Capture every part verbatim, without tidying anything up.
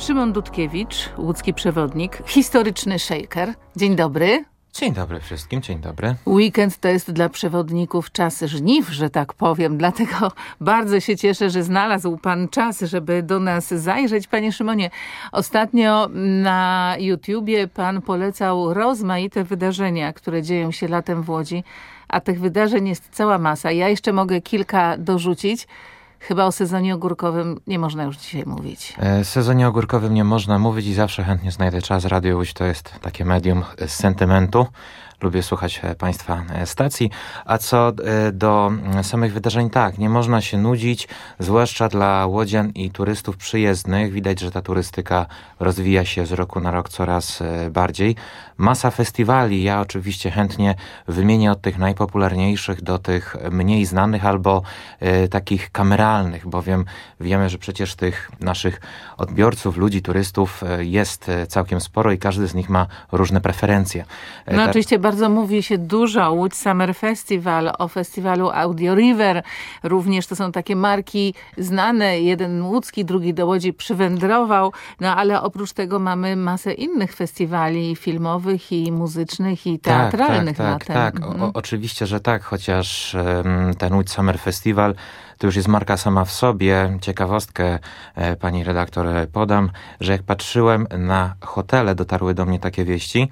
Szymon Dudkiewicz, łódzki przewodnik, historyczny szejker. Dzień dobry. Dzień dobry wszystkim, dzień dobry. Weekend to jest dla przewodników czas żniw, że tak powiem. Dlatego bardzo się cieszę, że znalazł pan czas, żeby do nas zajrzeć. Panie Szymonie, ostatnio na YouTubie pan polecał rozmaite wydarzenia, które dzieją się latem w Łodzi, a tych wydarzeń jest cała masa. Ja jeszcze mogę kilka dorzucić. Chyba o sezonie ogórkowym nie można już dzisiaj mówić. O sezonie ogórkowym nie można mówić i zawsze chętnie znajdę czas. Radio Łódź to jest takie medium z sentymentu. Lubię słuchać Państwa stacji. A co do samych wydarzeń, tak, nie można się nudzić, zwłaszcza dla łodzian i turystów przyjezdnych. Widać, że ta turystyka rozwija się z roku na rok coraz bardziej. Masa festiwali. Ja oczywiście chętnie wymienię od tych najpopularniejszych do tych mniej znanych albo e, takich kameralnych, bowiem wiemy, że przecież tych naszych odbiorców, ludzi, turystów jest całkiem sporo i każdy z nich ma różne preferencje. No Ta... oczywiście bardzo mówi się dużo o Łódź Summer Festival, o festiwalu Audio River. Również to są takie marki znane. Jeden łódzki, drugi do Łodzi przywędrował. No ale oprócz tego mamy masę innych festiwali filmowych i muzycznych i teatralnych. Tak, tak, tak. tak. O, oczywiście, że tak. Chociaż um, ten Łódź Summer Festival to już jest marka sama w sobie. Ciekawostkę e, pani redaktor podam, że jak patrzyłem na hotele, dotarły do mnie takie wieści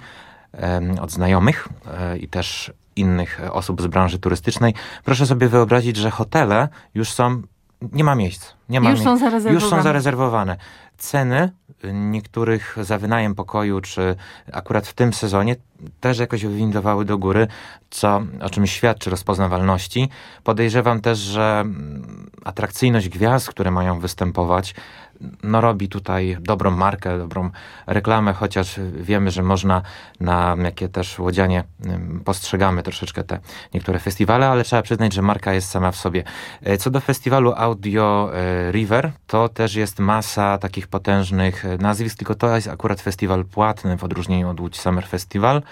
od znajomych i też innych osób z branży turystycznej. Proszę sobie wyobrazić, że hotele już są, nie ma miejsc. Nie ma już, miejsc. Są zarezerwowane. już są zarezerwowane. Ceny niektórych za wynajem pokoju, czy akurat w tym sezonie też jakoś wywindowały do góry, co o czym świadczy rozpoznawalności. Podejrzewam też, że atrakcyjność gwiazd, które mają występować, no robi tutaj dobrą markę, dobrą reklamę, chociaż wiemy, że można, na jakie też łodzianie postrzegamy troszeczkę te niektóre festiwale, ale trzeba przyznać, że marka jest sama w sobie. Co do festiwalu Audio River, to też jest masa takich potężnych nazwisk, tylko to jest akurat festiwal płatny w odróżnieniu od Łódź Summer Festival.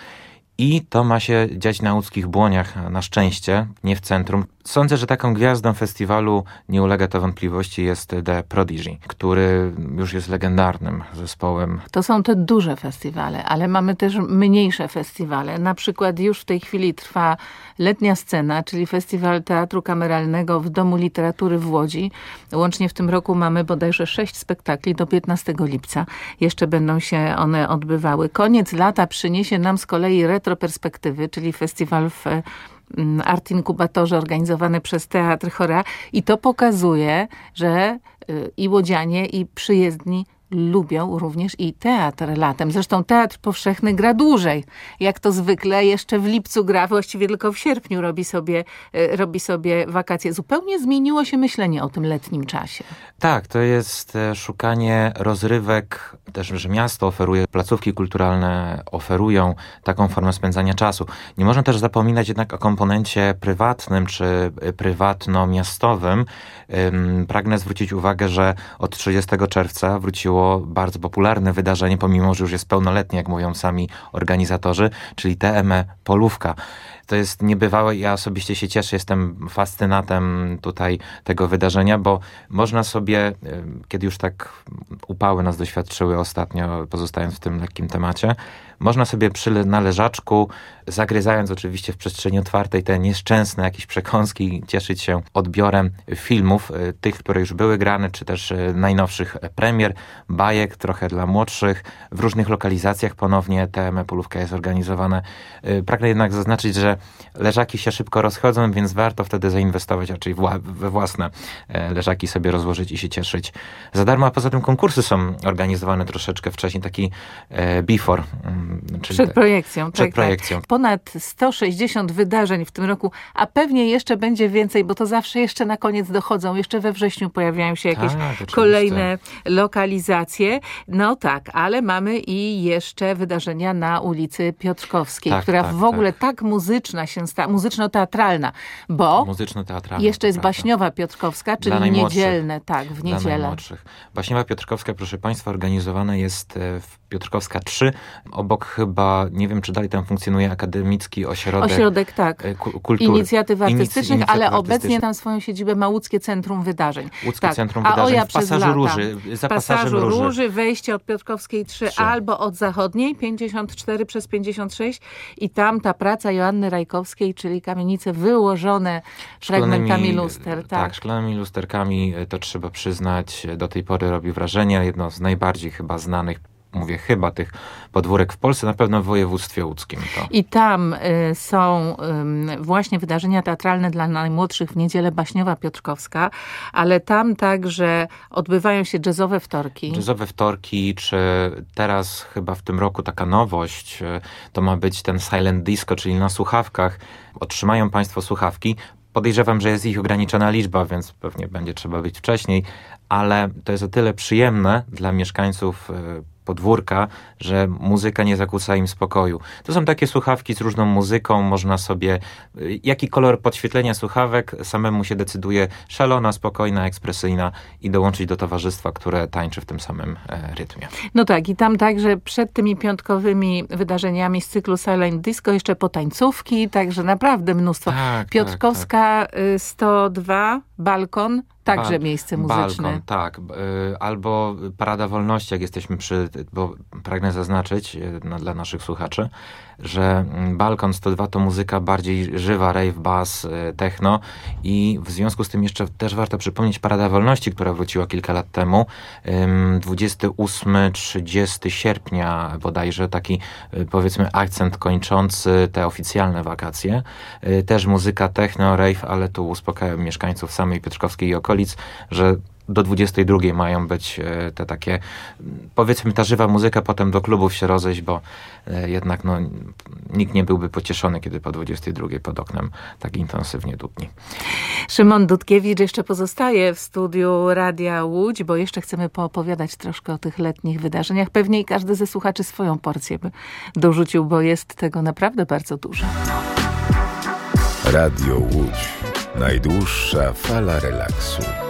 I to ma się dziać na łódzkich Błoniach, na szczęście, nie w centrum. Sądzę, że taką gwiazdą festiwalu, nie ulega to wątpliwości, jest The Prodigy, który już jest legendarnym zespołem. To są te duże festiwale, ale mamy też mniejsze festiwale. Na przykład już w tej chwili trwa Letnia Scena, czyli Festiwal Teatru Kameralnego w Domu Literatury w Łodzi. Łącznie w tym roku mamy bodajże sześć spektakli do piętnastego lipca. Jeszcze będą się one odbywały. Koniec lata przyniesie nam z kolei Retroperspektywy, czyli festiwal w Art Inkubatorze organizowany przez Teatr Chora i to pokazuje, że i łodzianie, i przyjezdni lubią również i teatr latem. Zresztą Teatr Powszechny gra dłużej. Jak to zwykle jeszcze w lipcu gra, właściwie tylko w sierpniu robi sobie, robi sobie wakacje. Zupełnie zmieniło się myślenie o tym letnim czasie. Tak, to jest szukanie rozrywek, też, że miasto oferuje, placówki kulturalne oferują taką formę spędzania czasu. Nie można też zapominać jednak o komponencie prywatnym czy prywatno-miastowym. Pragnę zwrócić uwagę, że od trzydziestego czerwca wróciło bardzo popularne wydarzenie, pomimo że już jest pełnoletnie, jak mówią sami organizatorzy, czyli T M E Polówka. To jest niebywałe. Ja osobiście się cieszę, jestem fascynatem tutaj tego wydarzenia, bo można sobie, kiedy już tak upały nas doświadczyły ostatnio, pozostając w tym lekkim temacie, można sobie przy na leżaczku, zagryzając oczywiście w przestrzeni otwartej te nieszczęsne jakieś przekąski, cieszyć się odbiorem filmów, tych, które już były grane, czy też najnowszych premier, bajek, trochę dla młodszych. W różnych lokalizacjach ponownie T M E Polówka jest organizowane. Pragnę jednak zaznaczyć, że leżaki się szybko rozchodzą, więc warto wtedy zainwestować raczej we własne leżaki, sobie rozłożyć i się cieszyć za darmo, a poza tym konkursy są organizowane troszeczkę wcześniej, taki before. Czyli przed projekcją. Przed tak, projekcją. Tak. Ponad sto sześćdziesiąt wydarzeń w tym roku, a pewnie jeszcze będzie więcej, bo to zawsze jeszcze na koniec dochodzą. Jeszcze we wrześniu pojawiają się jakieś tak, kolejne lokalizacje. No tak, ale mamy i jeszcze wydarzenia na ulicy Piotrkowskiej, tak, która tak, w ogóle tak. tak muzycznie muzyczna się stała, muzyczno-teatralna, bo muzyczno-teatralna, jeszcze jest prawda. Baśniowa Piotrkowska, czyli niedzielne, tak, w Dla niedzielę. najmłodszych. Baśniowa Piotrkowska, proszę Państwa, organizowana jest w Piotrkowska trzy, obok chyba, nie wiem czy dalej tam funkcjonuje Akademicki Ośrodek, Ośrodek, tak. Kultury. Inicjatyw artystycznych, Inic- ale inicjatyw obecnie artystycznych. tam swoją siedzibę ma Łódzkie Centrum Wydarzeń. Łódzkie tak. Centrum A Wydarzeń Oja w przez Pasażu lata. Róży, za Pasażu Pasażem Róży. Róży, wejście od Piotrkowskiej trzy, trzy. albo od Zachodniej, pięćdziesiąt cztery przez pięćdziesiąt sześć i tam ta praca Joanny Rajkowskiej, czyli kamienice wyłożone fragmentami luster. Tak. tak, szklanymi lusterkami, to trzeba przyznać, do tej pory robi wrażenie. Jedno z najbardziej chyba znanych, mówię chyba, tych podwórek w Polsce, na pewno w województwie łódzkim. To. I tam y, są y, właśnie wydarzenia teatralne dla najmłodszych w niedzielę Baśniowa Piotrkowska, ale tam także odbywają się jazzowe wtorki. Jazzowe wtorki, czy teraz chyba w tym roku taka nowość, to ma być ten silent disco, czyli na słuchawkach. Otrzymają Państwo słuchawki. Podejrzewam, że jest ich ograniczona liczba, więc pewnie będzie trzeba być wcześniej, ale to jest o tyle przyjemne dla mieszkańców podwórka, że muzyka nie zakłóca im spokoju. To są takie słuchawki z różną muzyką, można sobie, jaki kolor podświetlenia słuchawek, samemu się decyduje, szalona, spokojna, ekspresyjna i dołączyć do towarzystwa, które tańczy w tym samym e, rytmie. No tak, i tam także przed tymi piątkowymi wydarzeniami z cyklu Silent Disco jeszcze potańcówki, także naprawdę mnóstwo. Tak, Piotrkowska tak, tak. sto dwa, balkon, także Bal- miejsce muzyczne. Balkon, tak. Y, Albo Parada Wolności, jak jesteśmy przy, bo pragnę zaznaczyć y, no, dla naszych słuchaczy, że Balkon sto dwa to muzyka bardziej żywa, rave, bass, y, techno i w związku z tym jeszcze też warto przypomnieć Parada Wolności, która wróciła kilka lat temu. dwudziestego ósmego trzydziestego sierpnia bodajże taki y, powiedzmy akcent kończący te oficjalne wakacje. Y, Też muzyka techno, rave, ale tu uspokajam mieszkańców samej Piotrkowskiej i okolic, że do dwudziestej drugiej mają być te takie, powiedzmy ta żywa muzyka, potem do klubów się rozejść, bo jednak no, nikt nie byłby pocieszony, kiedy po dwudziestej drugiej pod oknem tak intensywnie dudni. Szymon Dudkiewicz jeszcze pozostaje w studiu Radia Łódź, bo jeszcze chcemy poopowiadać troszkę o tych letnich wydarzeniach. Pewnie i każdy ze słuchaczy swoją porcję by dorzucił, bo jest tego naprawdę bardzo dużo. Radio Łódź. Najdłuższa fala relaksu.